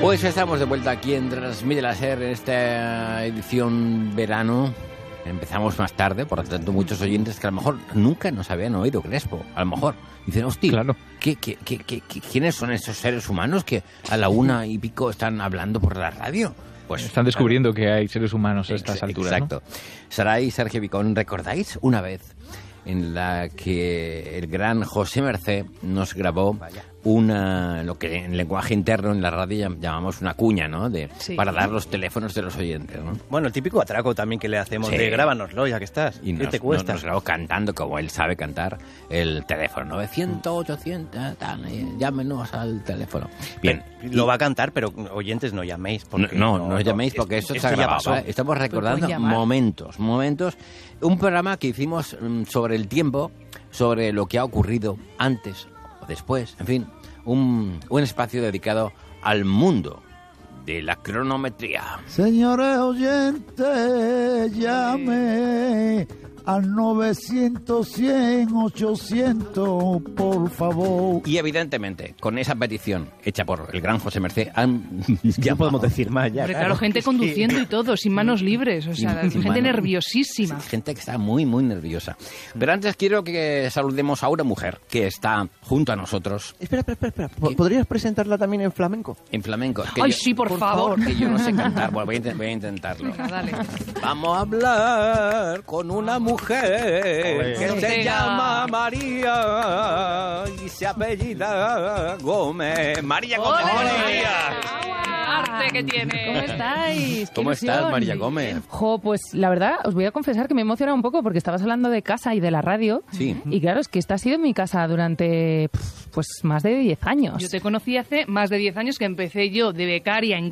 Pues estamos de vuelta aquí en Transmite la SER en esta edición verano. Empezamos más tarde, por lo tanto muchos oyentes que a lo mejor nunca nos habían oído Crespo, a lo mejor dicen, hostia, claro. ¿Quiénes son estos seres humanos que a la 1:00 están hablando por la radio? Pues están descubriendo que hay seres humanos a estas alturas. Exacto. ¿No? Saray y Sergio Vicón, ¿recordáis una vez en la que el gran José Mercé nos grabó lo que en lenguaje interno en la radio llamamos una cuña, ¿no? Para dar los teléfonos de los oyentes, ¿no? Bueno, el típico atraco también que le hacemos de grábanoslo, ya que estás. Y ¿Qué te cuesta? Nos grabó cantando, como él sabe cantar, el teléfono. 900, 800, tal, llámenos al teléfono. Bien. Lo va a cantar, pero oyentes no llaméis. No llaméis porque esto está grabado. Estamos recordando momentos. Un programa que hicimos sobre el tiempo, sobre lo que ha ocurrido antes o después, en fin, un espacio dedicado al mundo de la cronometría. Señores oyentes, llame al 900, 100, 800, por favor. Y evidentemente, con esa petición hecha por el gran José Mercé, ya podemos decir más ya. Pero claro, gente conduciendo y todo, sin manos libres, o sea, gente nerviosísima. Sí, gente que está muy, muy nerviosa. Pero antes quiero que saludemos a una mujer que está junto a nosotros. Espera. ¿Podrías presentarla también en flamenco? En flamenco. Sí, por favor. Que yo no sé cantar. Bueno, voy a intentarlo. Venga, dale. Vamos a hablar con una mujer que se llama María y se apellida Gómez. María Gómez. ¡Arte que tiene! ¿Cómo estáis? ¿Cómo estás, María Gómez? Pues la verdad, os voy a confesar que me he emocionado un poco porque estabas hablando de casa y de la radio. Sí. Y claro, es que esta ha sido mi casa durante pues más de 10 años. Yo te conocí hace más de 10 años, que empecé yo de becaria en